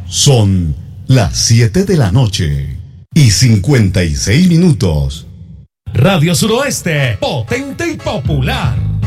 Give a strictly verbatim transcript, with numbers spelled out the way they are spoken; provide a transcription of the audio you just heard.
Son las siete de la noche y cincuenta y seis minutos. Radio Suroeste, potente y popular.